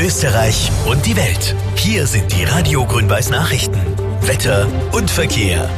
Österreich und die Welt. Hier sind die Radio Grün-Weiß Nachrichten. Wetter und Verkehr.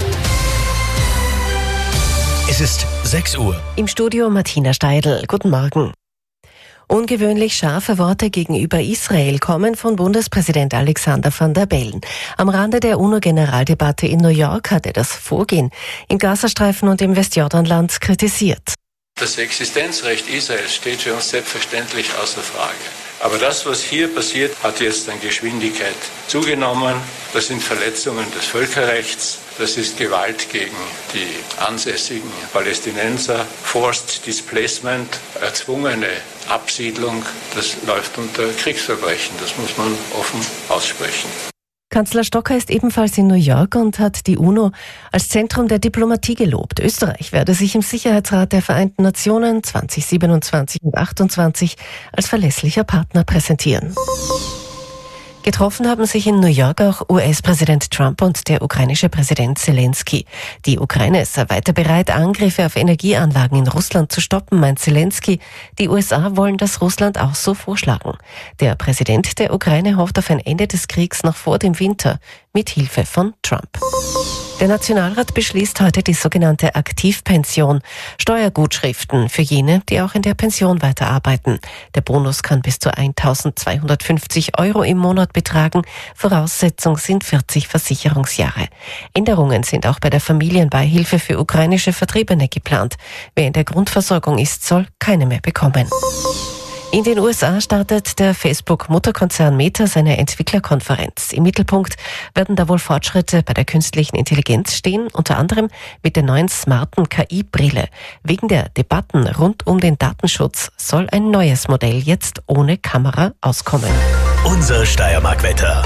Es ist 6 Uhr. Im Studio Martina Steidl. Guten Morgen. Ungewöhnlich scharfe Worte gegenüber Israel kommen von Bundespräsident Alexander Van der Bellen. Am Rande der UNO-Generaldebatte in New York hat er das Vorgehen im Gazastreifen und im Westjordanland kritisiert. Das Existenzrecht Israels steht für uns selbstverständlich außer Frage. Aber das, was hier passiert, hat jetzt an Geschwindigkeit zugenommen. Das sind Verletzungen des Völkerrechts. Das ist Gewalt gegen die ansässigen Palästinenser. Forced Displacement, erzwungene Absiedlung. Das läuft unter Kriegsverbrechen. Das muss man offen aussprechen. Kanzler Stocker ist ebenfalls in New York und hat die UNO als Zentrum der Diplomatie gelobt. Österreich werde sich im Sicherheitsrat der Vereinten Nationen 2027 und 2028 als verlässlicher Partner präsentieren. Getroffen haben sich in New York auch US-Präsident Trump und der ukrainische Präsident Zelensky. Die Ukraine sei weiter bereit, Angriffe auf Energieanlagen in Russland zu stoppen, meint Zelensky. Die USA wollen das Russland auch so vorschlagen. Der Präsident der Ukraine hofft auf ein Ende des Kriegs noch vor dem Winter mit Hilfe von Trump. Der Nationalrat beschließt heute die sogenannte Aktivpension, Steuergutschriften für jene, die auch in der Pension weiterarbeiten. Der Bonus kann bis zu 1.250 € im Monat betragen. Voraussetzung sind 40 Versicherungsjahre. Änderungen sind auch bei der Familienbeihilfe für ukrainische Vertriebene geplant. Wer in der Grundversorgung ist, soll keine mehr bekommen. In den USA startet der Facebook-Mutterkonzern Meta seine Entwicklerkonferenz. Im Mittelpunkt werden da wohl Fortschritte bei der künstlichen Intelligenz stehen, unter anderem mit der neuen smarten KI-Brille. Wegen der Debatten rund um den Datenschutz soll ein neues Modell jetzt ohne Kamera auskommen. Unser Steiermark-Wetter.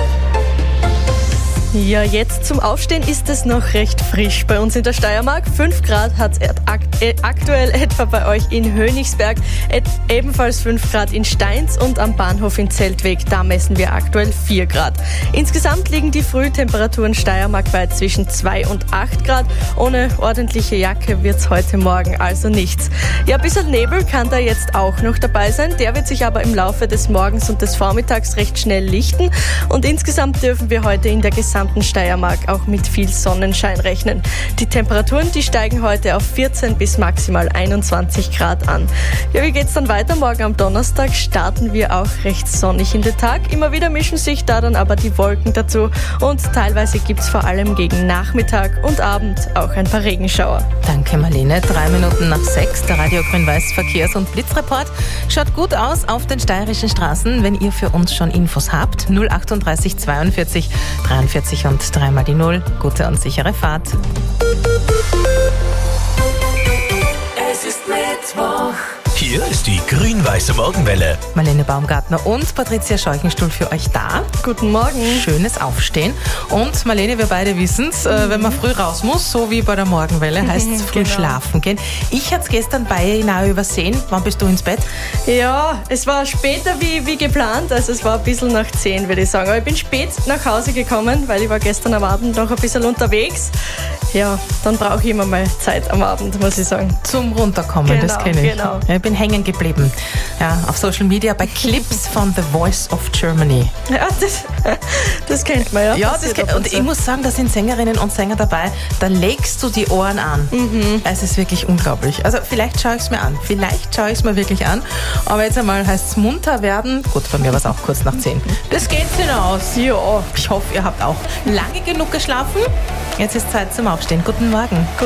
Ja, jetzt zum Aufstehen ist es noch recht frisch bei uns in der Steiermark. 5 Grad hat es aktuell etwa bei euch in Hönigsberg, ebenfalls 5 Grad in Steins und am Bahnhof in Zeltweg. Da messen wir aktuell 4 Grad. Insgesamt liegen die Frühtemperaturen steiermarkweit zwischen 2 und 8 Grad. Ohne ordentliche Jacke wird's heute Morgen also nichts. Ja, ein bisschen Nebel kann da jetzt auch noch dabei sein. Der wird sich aber im Laufe des Morgens und des Vormittags recht schnell lichten. Und insgesamt dürfen wir heute in der gesamten Steiermark auch mit viel Sonnenschein rechnen. Die Temperaturen, die steigen heute auf 14 bis maximal 21 Grad an. Ja, wie geht's dann weiter? Morgen am Donnerstag starten wir auch recht sonnig in den Tag. Immer wieder mischen sich da dann aber die Wolken dazu und teilweise gibt's vor allem gegen Nachmittag und Abend auch ein paar Regenschauer. Danke Marlene. 3 Minuten nach 6, der Radio Grün-Weiß Verkehrs- und Blitzreport. Schaut gut aus auf den steirischen Straßen, wenn ihr für uns schon Infos habt. 038 42 43 und 3 mal die 0. Gute und sichere Fahrt. Es ist Mittwoch. Hier ist die grün-weiße Morgenwelle. Marlene Baumgartner und Patricia Scheuchenstuhl für euch da. Guten Morgen. Schönes Aufstehen. Und Marlene, wir beide wissen es, wenn man früh raus muss, so wie bei der Morgenwelle, heißt es früh schlafen gehen. Ich hatte es gestern beinahe übersehen. Wann bist du ins Bett? Ja, es war später wie geplant, also es war ein bisschen nach 10, würde ich sagen. Aber ich bin spät nach Hause gekommen, weil ich war gestern am Abend noch ein bisschen unterwegs. Ja, dann brauche ich immer mal Zeit am Abend, muss ich sagen. Zum Runterkommen, das kenne ich. Genau. Ja, ich bin hängen geblieben. Ja, auf Social Media bei Clips von The Voice of Germany. Ja, das kennt man ja. Ja, das kennt, und ich muss sagen, da sind Sängerinnen und Sänger dabei, da legst du die Ohren an. Es ist wirklich unglaublich. Also vielleicht schaue ich es mir an. Vielleicht schaue ich es mir wirklich an. Aber jetzt einmal heißt es munter werden. Gut, bei mir war es auch kurz nach 10. Das geht hinaus. Ja, ich hoffe, ihr habt auch lange genug geschlafen. Jetzt ist Zeit zum Aufstehen. Guten Morgen.